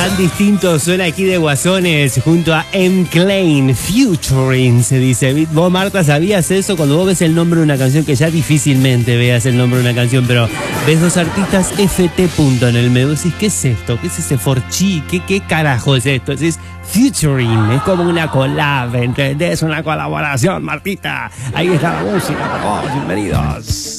tan distinto suena aquí de Guasones junto a M. Klein, Futuring se dice. Vos, Marta, ¿sabías eso? Cuando vos ves el nombre de una canción, que ya difícilmente veas el nombre de una canción, pero ves dos artistas FT punto en el medio, decís, ¿qué es esto? ¿Qué es ese forchi? ¿Qué carajo es esto? Decís, Futuring, es como una collab, ¿entendés? Una colaboración, Martita. Ahí está la música, por vos, bienvenidos.